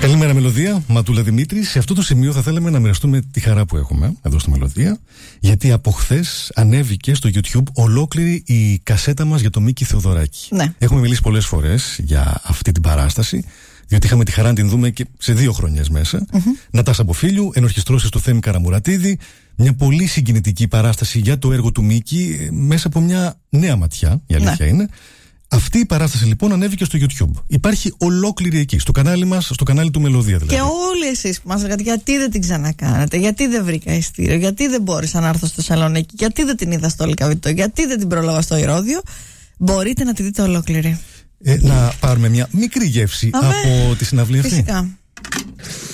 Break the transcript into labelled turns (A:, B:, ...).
A: Καλημέρα Μελωδία, Ματούλα Δημήτρη. Σε αυτό το σημείο θα θέλαμε να μοιραστούμε τη χαρά που έχουμε εδώ στη Μελωδία, γιατί από χθες ανέβηκε στο YouTube ολόκληρη η κασέτα μας για το Μίκη Θεοδωράκη.
B: Ναι.
A: Έχουμε μιλήσει πολλές φορές για αυτή την παράσταση, διότι είχαμε τη χαρά να την δούμε και σε 2 χρονιές μέσα. Νατάσα Μποφίλιου, ενορχιστρώσεις του Θέμη Καραμουρατίδη. Μια πολύ συγκινητική παράσταση για το έργο του Μίκη μέσα από μια νέα ματιά, η αλήθεια είναι. Αυτή η παράσταση λοιπόν ανέβηκε στο YouTube. Υπάρχει ολόκληρη εκεί, στο κανάλι μας, στο κανάλι του Μελωδία δηλαδή.
B: Και όλοι εσείς που μας λέγατε γιατί δεν την ξανακάνατε, γιατί δεν βρήκα ειστήριο, γιατί δεν μπόρεσα να έρθω στο Σαλονίκη, γιατί δεν την είδα στο Λυκαβητό, γιατί δεν την πρόλαβα στο Ηρώδειο, μπορείτε να τη δείτε ολόκληρη.
A: Να πάρουμε μια μικρή γεύση από τη συναυλία αυτή.
B: Φυσικά.